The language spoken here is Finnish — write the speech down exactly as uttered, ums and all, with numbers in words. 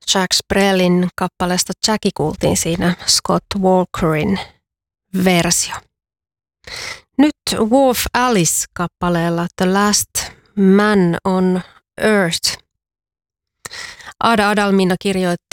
Jacques Brelin kappaleesta Jackie kuultiin siinä Scott Walkerin versio. Nyt Wolf Alice-kappaleella The Last Man on Earth. Ada Adalmina kirjoittaa